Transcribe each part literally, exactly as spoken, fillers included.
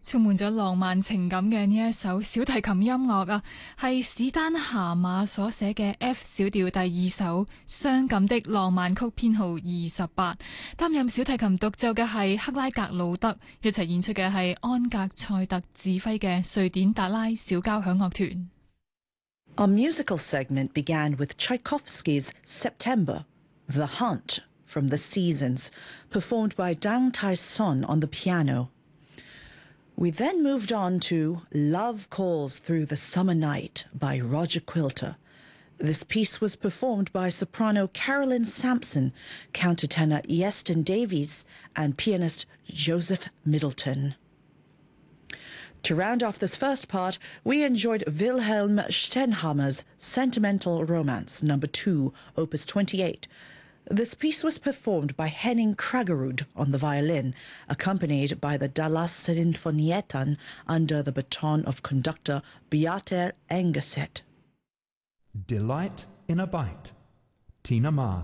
充滿咗浪漫情感嘅呢一首小提琴音樂啊，係史丹夏馬所寫嘅 F 小調第二首傷感的浪漫曲編號二十八。擔任小提琴獨奏嘅係克拉格魯德，一齊演出嘅係安格塞特指揮嘅瑞典達拉小交響樂團。 Our musical segment began with Tchaikovsky's September, The Hunt from the Seasons, performed by Dang Tai Son on the piano. We then moved on to Love Calls Through the Summer Night by Roger Quilter. This piece was performed by soprano Carolyn Sampson, countertenor Easton Davies, and pianist Joseph Middleton. To round off this first part, we enjoyed Wilhelm Stenhammer's Sentimental Romance, number two, opus twenty-eight. This piece was performed by Henning Kragerud on the violin, accompanied by the Dallas Sinfonietan under the baton of conductor Beate Engeset. Delight in a Bite, Tina Ma.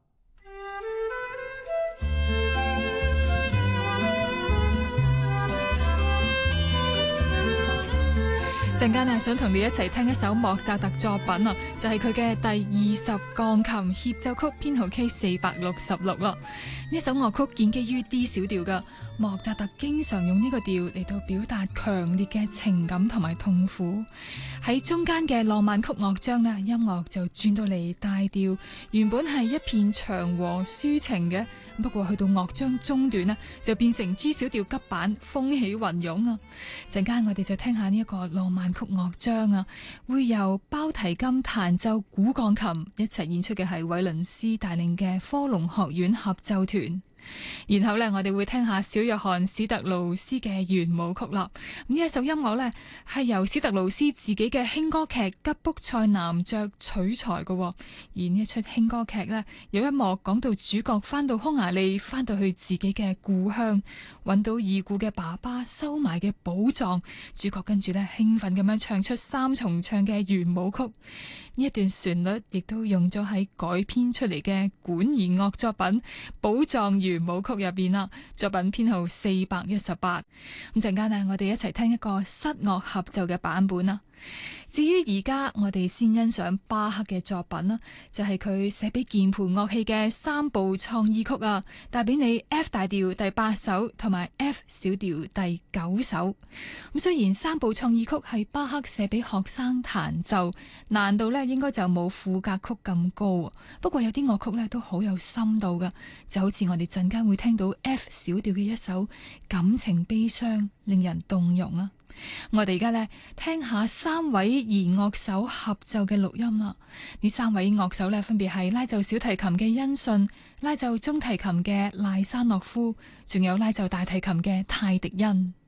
陣間啊，想同你一齊聽一首莫扎特作品啊，就係佢嘅第二十鋼琴協奏曲編號 K 四百六十六啦。呢首樂曲建基於 D 小調噶，莫扎特經常用呢個調嚟到表達強烈嘅情感同埋痛苦。喺中間嘅浪漫曲樂章呢，音樂就轉到嚟大調，原本係一片祥和抒情嘅，不過去到樂章中段呢，就變成 G 小調急版，風起雲湧啊！陣間我哋就聽下呢一個浪漫曲樂章啊，會由包提金彈奏古鋼琴一齊演出嘅係韋倫斯帶領嘅科隆學院合奏團。然後呢，我哋會聽下小約翰史特勞斯嘅圓舞曲啦。呢一首音樂呢，係由史特勞斯自己嘅輕歌劇《吉卜賽男爵》取材嘅。而呢一出輕歌劇呢，有一幕講到主角翻到匈牙利，翻到去自己嘅故鄉，揾到已故嘅爸爸收埋嘅寶藏。主角跟住呢，興奮咁樣唱出三重唱嘅圓舞曲。呢一段旋律亦都用咗喺改編出嚟嘅管弦樂作品《寶藏圓舞曲》入邊啦，作品編號四百一十八。咁陣間呢，我哋一齊聽一個室樂合奏嘅版本啦。至於而家我哋先欣賞巴赫嘅作品啦，就係佢寫俾鍵盤樂器嘅三部創意曲啊，帶俾你 F 大調第八首同埋 F 小調第九首。咁雖然三部創意曲係巴赫寫俾學生彈奏，難度呢應該就冇賦格曲咁高，不過有啲樂曲呢都好有深度噶，就好似我哋陣間會聽到 F 小調嘅一首感情悲傷，令人動容啊！我哋而家呢，聽下三位弦樂手合奏嘅錄音啦。呢三位樂手呢，分別係拉奏小提琴嘅恩遜、拉奏中提琴嘅賴山諾夫，仲有拉奏大提琴嘅泰迪恩。